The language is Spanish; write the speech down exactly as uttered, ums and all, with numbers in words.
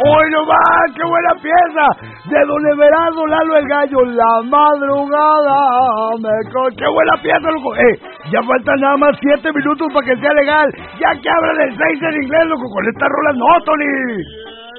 ¡Hoy no va! ¡Qué buena pieza! De Don Everardo Lalo el Gallo, La Madrugada. Me co... ¡Qué buena pieza, loco! Eh, ya faltan nada más siete minutos para que sea legal. Ya que hablan el seis en inglés, loco, con esta rola no, Tony.